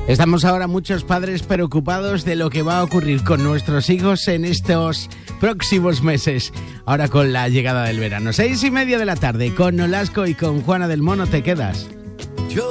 Estamos ahora muchos padres preocupados de lo que va a ocurrir con nuestros hijos en estos próximos meses. Ahora con la llegada del verano. 6:30 de la tarde, con Nolasco y con Juana del Mono te quedas.